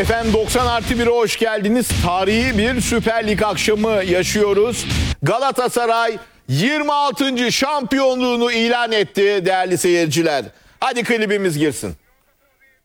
Efendim 90+1'e hoş geldiniz. Tarihi bir Süper Lig akşamı yaşıyoruz. Galatasaray 26. şampiyonluğunu ilan etti değerli seyirciler. Hadi klibimiz girsin.